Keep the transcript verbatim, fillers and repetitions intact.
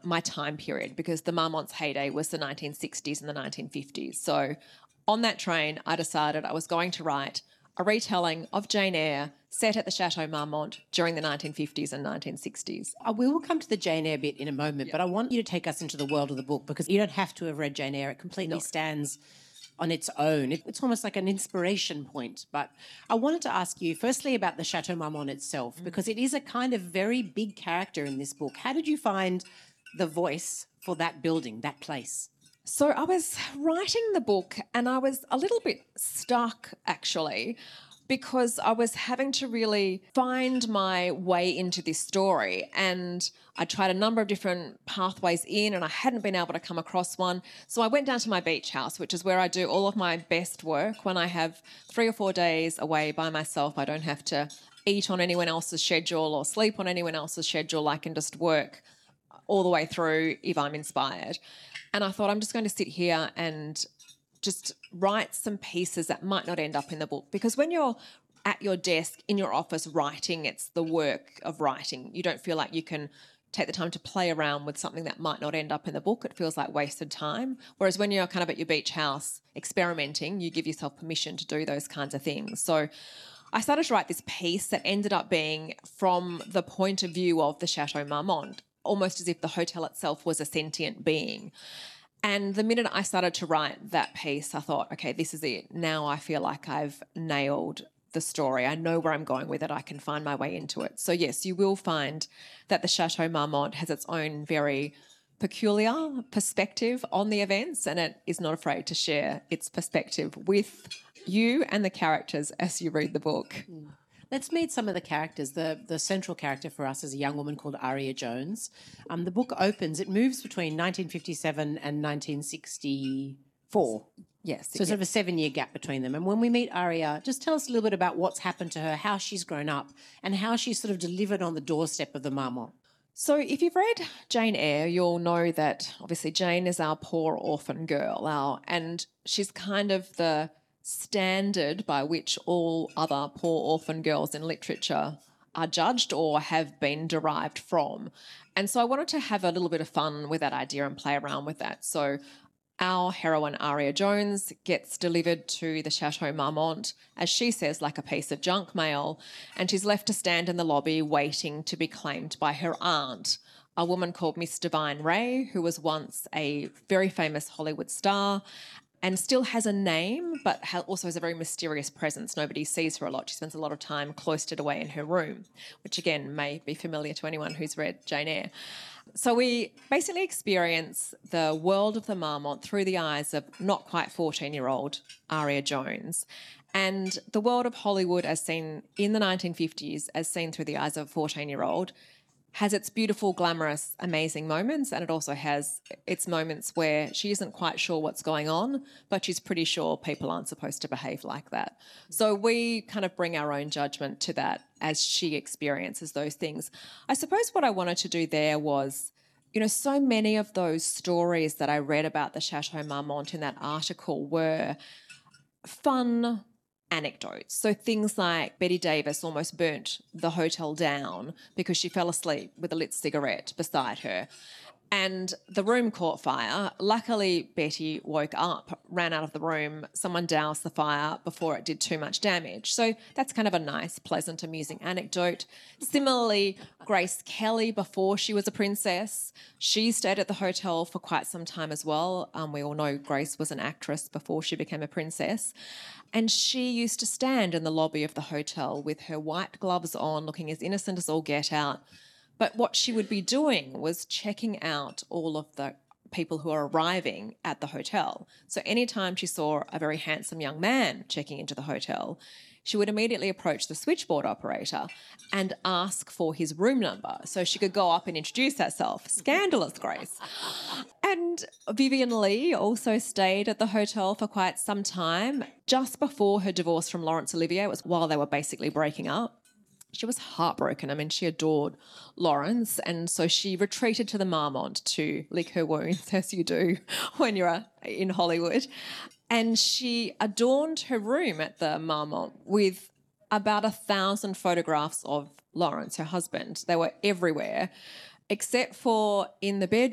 my time period because the Marmont's heyday was the nineteen sixties and the nineteen fifties. So on that train, I decided I was going to write a retelling of Jane Eyre set at the Chateau Marmont during the nineteen fifties and nineteen sixties. Uh, we will come to the Jane Eyre bit in a moment, yep. but I want you to take us into the world of the book because you don't have to have read Jane Eyre. It completely no. stands on its own. It, it's almost like an inspiration point. But I wanted to ask you firstly about the Chateau Marmont itself, mm. because it is a kind of very big character in this book. How did you find the voice for that building, that place? So I was writing the book and I was a little bit stuck actually because I was having to really find my way into this story, and I tried a number of different pathways in and I hadn't been able to come across one. So I went down to my beach house, which is where I do all of my best work when I have three or four days away by myself. I don't have to eat on anyone else's schedule or sleep on anyone else's schedule. I can just work all the way through if I'm inspired. And I thought I'm just going to sit here and just write some pieces that might not end up in the book, because when you're at your desk in your office writing, it's the work of writing. You don't feel like you can take the time to play around with something that might not end up in the book. It feels like wasted time. Whereas when you're kind of at your beach house experimenting, you give yourself permission to do those kinds of things. So I started to write this piece that ended up being from the point of view of the Chateau Marmont, almost as if the hotel itself was a sentient being. And the minute I started to write that piece, I thought, okay, this is it. Now I feel like I've nailed the story. I know where I'm going with it. I can find my way into it. So yes, you will find that the Chateau Marmont has its own very peculiar perspective on the events, and it is not afraid to share its perspective with you and the characters as you read the book. Mm. Let's meet some of the characters. The the central character for us is a young woman called Aria Jones. Um, the book opens, it moves between nineteen fifty-seven and nineteen sixty-four. Yes. So sort of a seven-year gap between them. And when we meet Aria, just tell us a little bit about what's happened to her, how she's grown up, and how she's sort of delivered on the doorstep of the Marmont. So if you've read Jane Eyre, you'll know that obviously Jane is our poor orphan girl, our, and she's kind of the standard by which all other poor orphan girls in literature are judged or have been derived from. And so I wanted to have a little bit of fun with that idea and play around with that. So our heroine, Aria Jones, gets delivered to the Chateau Marmont, as she says, like a piece of junk mail, and she's left to stand in the lobby waiting to be claimed by her aunt, a woman called Miss Divine Ray, who was once a very famous Hollywood star and still has a name, but also has a very mysterious presence. Nobody sees her a lot. She spends a lot of time cloistered away in her room, which again may be familiar to anyone who's read Jane Eyre. So we basically experience the world of the Marmont through the eyes of not quite fourteen-year-old Aria Jones, and the world of Hollywood as seen in the nineteen fifties, as seen through the eyes of a fourteen-year-old, has its beautiful, glamorous, amazing moments, and it also has its moments where she isn't quite sure what's going on, but she's pretty sure people aren't supposed to behave like that. So we kind of bring our own judgment to that as she experiences those things. I suppose what I wanted to do there was, you know, so many of those stories that I read about the Chateau Marmont in that article were fun anecdotes. So things like Betty Davis almost burnt the hotel down because she fell asleep with a lit cigarette beside her. And the room caught fire. Luckily, Betty woke up, ran out of the room. Someone doused the fire before it did too much damage. So that's kind of a nice, pleasant, amusing anecdote. Similarly, Grace Kelly, before she was a princess, she stayed at the hotel for quite some time as well. Um, we all know Grace was an actress before she became a princess. And she used to stand in the lobby of the hotel with her white gloves on, looking as innocent as all get out. But what she would be doing was checking out all of the people who are arriving at the hotel. So anytime she saw a very handsome young man checking into the hotel, she would immediately approach the switchboard operator and ask for his room number so she could go up and introduce herself. Scandalous, Grace. And Vivian Leigh also stayed at the hotel for quite some time, just before her divorce from Laurence Olivier. It was while they were basically breaking up. She was heartbroken. I mean, she adored Laurence, and so she retreated to the Marmont to lick her wounds, as you do when you're in Hollywood. And she adorned her room at the Marmont with about a thousand photographs of Laurence, her husband. They were everywhere, except for in the bedroom.